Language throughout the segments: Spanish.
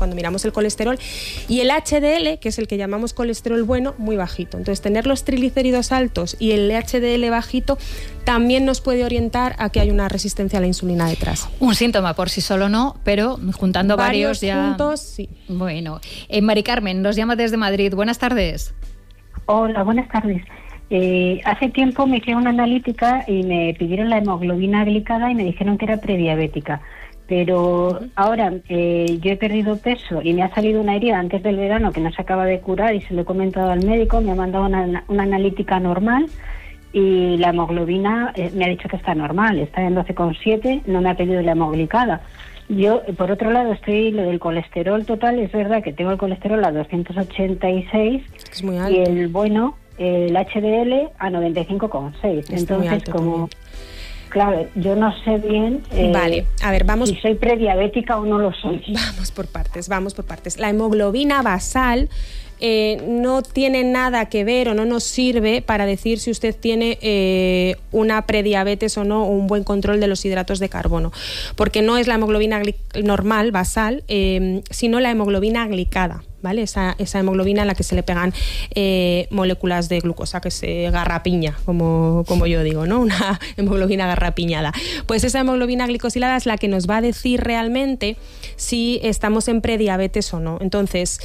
cuando miramos el colesterol, y el HDL, que es el que llamamos colesterol bueno, muy bajito. Entonces, tener los triglicéridos altos y el HDL bajito también nos puede orientar a que hay una resistencia a la insulina detrás. Un síntoma por sí solo no, pero juntando varios ya... juntos, sí. Bueno, Mari Carmen nos llama desde Madrid. Buenas tardes. Hola, buenas tardes. Hace tiempo me hice una analítica y me pidieron la hemoglobina glicada y me dijeron que era prediabética. Pero ahora yo he perdido peso y me ha salido una herida antes del verano que no se acaba de curar y se lo he comentado al médico, me ha mandado una analítica normal y la hemoglobina me ha dicho que está normal, está en 12,7, no me ha pedido la hemoglicada. Yo, por otro lado, lo del colesterol total, es verdad que tengo el colesterol a 286 es muy alto. Y el bueno, el HDL a 95,6. Entonces, como... También. Claro, yo no sé bien vale, a ver, vamos, si soy prediabética o no lo soy. Vamos por partes. La hemoglobina basal no tiene nada que ver o no nos sirve para decir si usted tiene una prediabetes o no, o un buen control de los hidratos de carbono, porque no es la hemoglobina normal, basal, sino la hemoglobina glicada. ¿Vale? Esa hemoglobina a la que se le pegan moléculas de glucosa, que se garrapiña, como yo digo, ¿no? Una hemoglobina garrapiñada. Pues esa hemoglobina glicosilada es la que nos va a decir realmente si estamos en prediabetes o no. Entonces,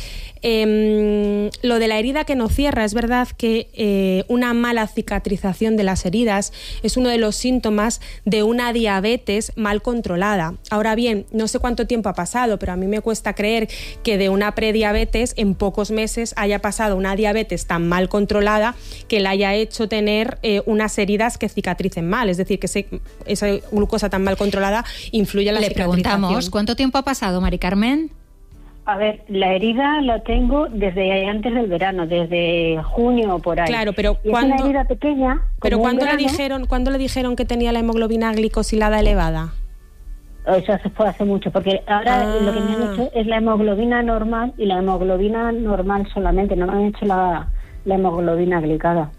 lo de la herida que no cierra, es verdad que una mala cicatrización de las heridas es uno de los síntomas de una diabetes mal controlada. Ahora bien, no sé cuánto tiempo ha pasado, pero a mí me cuesta creer que de una prediabetes en pocos meses haya pasado una diabetes tan mal controlada que le haya hecho tener unas heridas que cicatricen mal. Es decir, que esa glucosa tan mal controlada influye en la cicatrización. Le preguntamos, ¿cuánto tiempo ha pasado, Mari Carmen? A ver, la herida la tengo desde antes del verano, desde junio o por ahí. Claro, pero es una herida pequeña. Pero ¿cuándo le dijeron que tenía la hemoglobina glicosilada elevada? Eso se fue hace mucho, porque ahora lo que me han hecho es la hemoglobina normal, y la hemoglobina normal solamente, no me han hecho la hemoglobina glicada.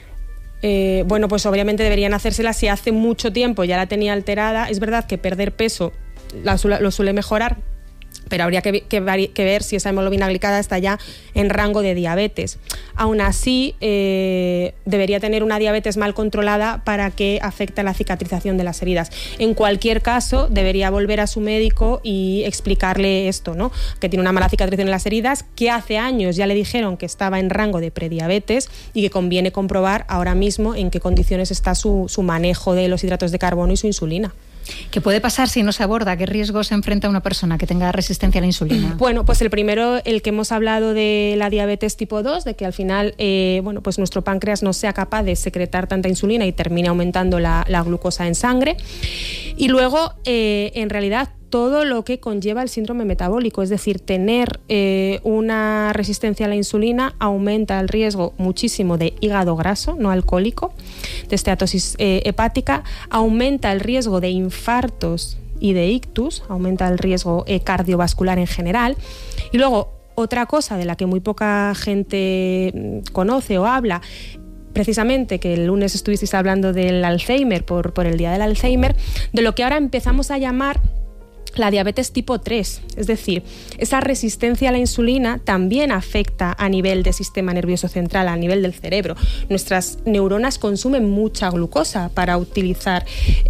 Bueno, pues obviamente deberían hacérsela si hace mucho tiempo ya la tenía alterada. Es verdad que perder peso lo suele mejorar, pero habría que ver si esa hemoglobina glicada está ya en rango de diabetes. Aún así, debería tener una diabetes mal controlada para que afecte a la cicatrización de las heridas. En cualquier caso, debería volver a su médico y explicarle esto, ¿no? Que tiene una mala cicatrización en las heridas, que hace años ya le dijeron que estaba en rango de prediabetes y que conviene comprobar ahora mismo en qué condiciones está su manejo de los hidratos de carbono y su insulina. ¿Qué puede pasar si no se aborda? ¿Qué riesgos se enfrenta una persona que tenga resistencia a la insulina? Bueno, pues el primero, el que hemos hablado de la diabetes tipo 2, de que al final pues nuestro páncreas no sea capaz de secretar tanta insulina y termine aumentando la glucosa en sangre. Y luego, en realidad, todo lo que conlleva el síndrome metabólico, es decir, tener una resistencia a la insulina aumenta el riesgo muchísimo de hígado graso no alcohólico, de esteatosis hepática, aumenta el riesgo de infartos y de ictus, aumenta el riesgo cardiovascular en general. Y luego, otra cosa de la que muy poca gente conoce o habla, precisamente que el lunes estuvisteis hablando del Alzheimer, por el Día del Alzheimer, de lo que ahora empezamos a llamar la diabetes tipo 3, es decir, esa resistencia a la insulina también afecta a nivel del sistema nervioso central, a nivel del cerebro. Nuestras neuronas consumen mucha glucosa para utilizar,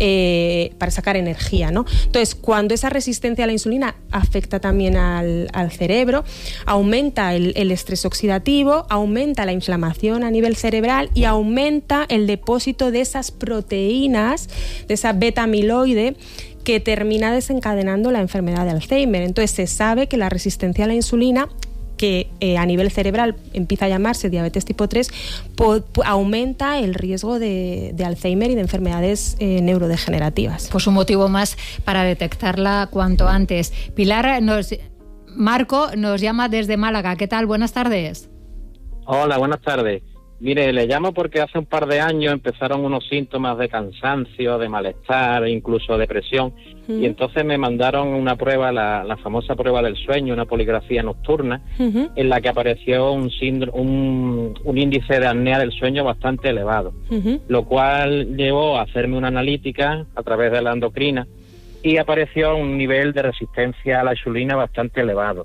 para sacar energía, ¿no? Entonces, cuando esa resistencia a la insulina afecta también al cerebro, aumenta el estrés oxidativo, aumenta la inflamación a nivel cerebral y aumenta el depósito de esas proteínas, de esa beta-amiloide, que termina desencadenando la enfermedad de Alzheimer. Entonces se sabe que la resistencia a la insulina, que a nivel cerebral empieza a llamarse diabetes tipo 3, aumenta el riesgo de Alzheimer y de enfermedades neurodegenerativas. Pues un motivo más para detectarla cuanto antes. Marco nos llama desde Málaga. ¿Qué tal? Buenas tardes. Hola, buenas tardes. Mire, le llamo porque hace un par de años empezaron unos síntomas de cansancio, de malestar, incluso depresión, y entonces me mandaron una prueba, la famosa prueba del sueño, una poligrafía nocturna, en la que apareció un índice de apnea del sueño bastante elevado, lo cual llevó a hacerme una analítica a través de la endocrina y apareció un nivel de resistencia a la insulina bastante elevado.